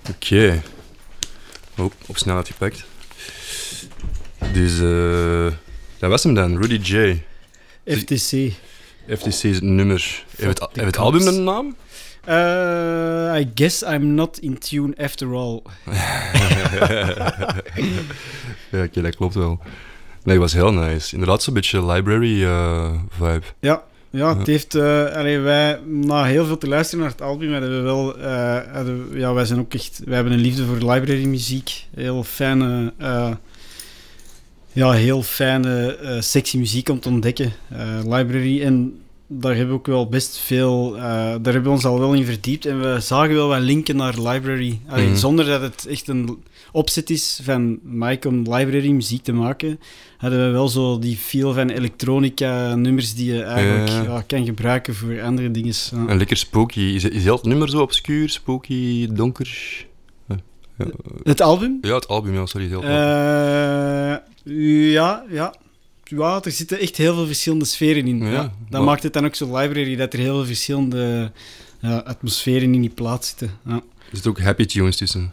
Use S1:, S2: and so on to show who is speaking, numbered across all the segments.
S1: Oké. Op snelheid gepakt. Dus, dat was hem dan, Rudy J.
S2: FTC.
S1: FTC is het nummer. Heeft het album een naam?
S2: I guess I'm not in tune after all.
S1: Ja, oké, dat klopt wel. Nee, het was heel nice. Inderdaad, zo'n beetje library vibe.
S2: Ja, het heeft... wij, na heel veel te luisteren naar het album, hebben we wel... wij zijn ook echt... Wij hebben een liefde voor library muziek. Heel fijne, sexy muziek om te ontdekken. Library. En daar hebben we ook wel best veel... daar hebben we ons al wel in verdiept. En we zagen wel wat linken naar library. Zonder dat het echt een opzet is van Mike om library muziek te maken, hadden we wel zo die feel van elektronica nummers die je eigenlijk kan gebruiken voor andere dingen. Ja.
S1: En lekker spooky. Is heel het nummer zo obscuur, spooky, donker?
S2: Het album?
S1: Ja, het album, ja, sorry. Heel
S2: Ja, er zitten echt heel veel verschillende sferen in. Ja. Dat maakt het dan ook zo library, dat er heel veel verschillende atmosferen in die plaat zitten. Ja.
S1: Er zitten ook happy tunes tussen.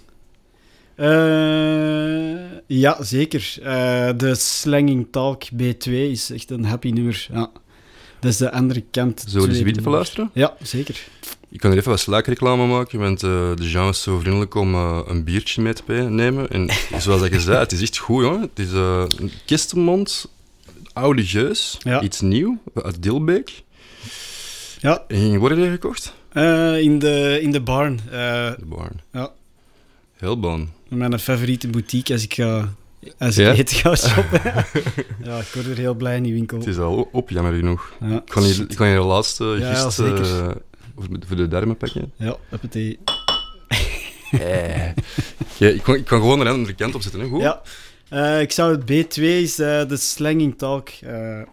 S2: Ja, zeker. De Slanging Talk B2 is echt een happy nummer. Ja. Dat is de andere kant.
S1: Zullen we die even luisteren?
S2: Ja, zeker.
S1: Ik kan er even wat sluikreclame maken, want de Jean is zo vriendelijk om een biertje mee te nemen. En zoals dat je zei, het is echt goed, hoor. Het is een Kistermond, oude geus, iets nieuw, uit Dilbeek.
S2: Ja.
S1: En worden die gekocht?
S2: In de barn.
S1: De barn.
S2: Ja.
S1: Heel bon.
S2: Mijn favoriete boutique als ik eten ga shoppen. Ja, ik word er heel blij in die winkel.
S1: Het is al op, jammer genoeg.
S2: Ja.
S1: Ik kan je de laatste
S2: zeker.
S1: Voor de darmen pakken.
S2: Ja, appetee.
S1: Ik kan gewoon een andere kant opzetten, hè? Goed?
S2: Ja. Ik zou het B2 is de Slanging Talk